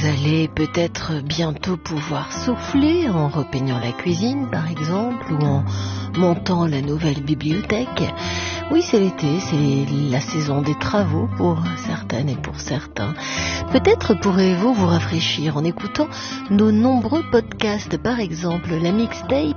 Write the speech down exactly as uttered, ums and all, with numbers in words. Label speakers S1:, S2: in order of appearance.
S1: Vous allez peut-être bientôt pouvoir souffler en repeignant la cuisine, par exemple, ou en montant la nouvelle bibliothèque. Oui, c'est l'été, c'est la saison des travaux pour certaines et pour certains. Peut-être pourrez-vous vous rafraîchir en écoutant nos nombreux podcasts, par exemple la mixtape